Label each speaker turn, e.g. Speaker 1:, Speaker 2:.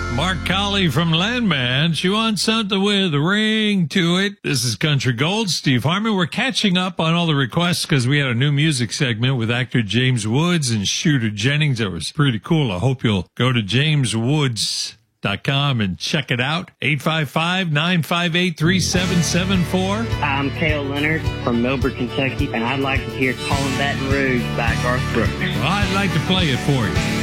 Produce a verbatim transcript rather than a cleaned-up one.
Speaker 1: Mark Colley from Landman. She wants something with a ring to it. This is Country Gold. Steve Harmon. We're catching up on all the requests because we had a new music segment with actor James Woods and Shooter Jennings. That was pretty cool. I hope you'll go to james woods dot com and check it out. eight five five, nine five eight, three seven seven four.
Speaker 2: I'm Cale Leonard from Millburn, Kentucky, and I'd like to hear Callin' Baton Rouge by Garth Brooks.
Speaker 1: Well, I'd like to play it for you.